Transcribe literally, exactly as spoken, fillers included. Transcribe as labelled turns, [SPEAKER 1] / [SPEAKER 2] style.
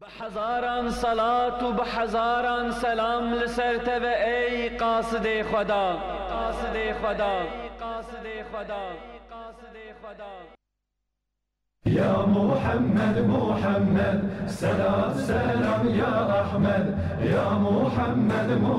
[SPEAKER 1] هزاران صلات و به هزاران سلام لسرت و ای قاصد خدا، قاصد خدا، قاصد خدا، قاصد خدا.
[SPEAKER 2] يا محمد محمد سلام سلام يا أحمد يا محمد محمد